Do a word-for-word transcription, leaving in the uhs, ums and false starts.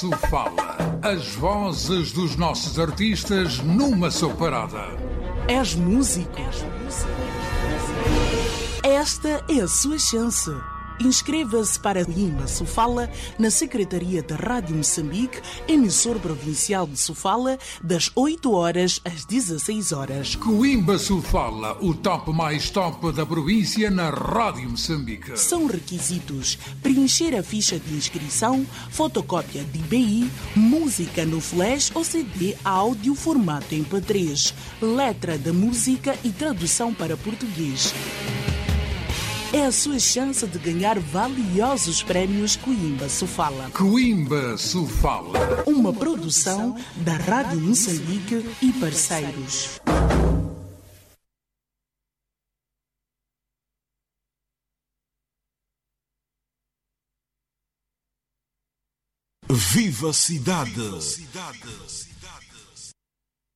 Su Fala. As vozes dos nossos artistas numa só parada. És músico? Esta é a sua chance. Inscreva-se para Coimbra Sofala na Secretaria da Rádio Moçambique, emissor provincial de Sofala, das oito horas às dezesseis horas. Coimbra Sofala, o top mais top da província na Rádio Moçambique. São requisitos: preencher a ficha de inscrição, fotocópia de I B I, música no flash ou C D áudio formato M P três, letra da música e tradução para português. É a sua chance de ganhar valiosos prémios Coimbra Sofala. Coimbra Sofala. Uma produção da Rádio Moçambique e parceiros. Viva a cidade! Viva a cidade.